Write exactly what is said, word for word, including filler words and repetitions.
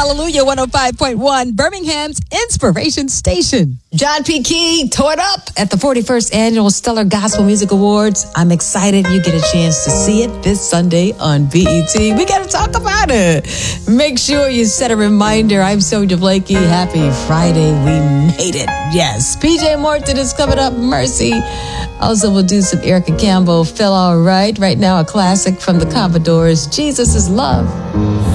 Hallelujah one oh five point one, Birmingham's Inspiration Station. John P. Key tore it up at the forty-first Annual Stellar Gospel Music Awards. I'm excited you get a chance to see it this Sunday on B E T. We got to talk about it. Make sure you set a reminder. I'm Sonia Blakey. Happy Friday. We made it. Yes. P J Morton is coming up. Mercy. Also, we'll do some Erica Campbell. Feel All Right. Right now, a classic from the Commodores. Jesus is Love.